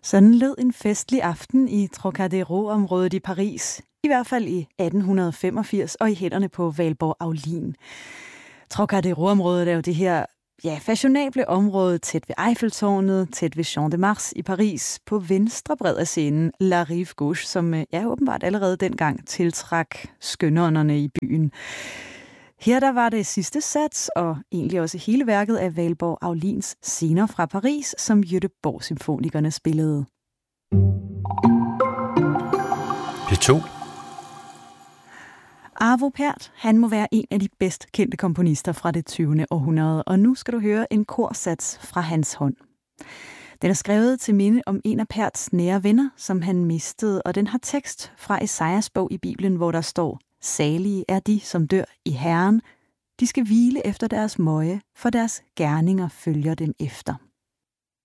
Sådan lød en festlig aften i Trocadero-området i Paris. I hvert fald i 1885 og i hænderne på Valborg Aulin. Trocadero-området er jo det her fashionable område tæt ved Eiffeltårnet, tæt ved Champ de Mars i Paris, på venstre bred af scenen La Rive Gauche, som åbenbart allerede dengang tiltrak skønånderne i byen. Her der var det sidste sats, og egentlig også hele værket af Valborg Aulins Scener fra Paris, som Göteborg-symfonikerne spillede. P2. Arvo Pärt, han må være en af de bedst kendte komponister fra det 20. århundrede, og nu skal du høre en korsats fra hans hånd. Den er skrevet til minde om en af Pärts nære venner, som han mistede, og den har tekst fra Esajas bog i Bibelen, hvor der står: Salige er de, som dør i Herren. De skal hvile efter deres møje, for deres gerninger følger dem efter.